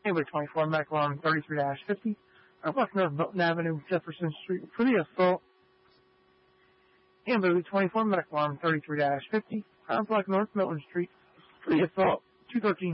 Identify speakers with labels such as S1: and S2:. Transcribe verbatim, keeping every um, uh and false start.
S1: Ambulance twenty-four, medical alarm thirty-three fifty. Uh, Block North Milton Avenue, Jefferson Street for the assault. Ambulance twenty-four, medical alarm thirty-three fifty. Uh, Block North Milton Street for the assault. two thirteen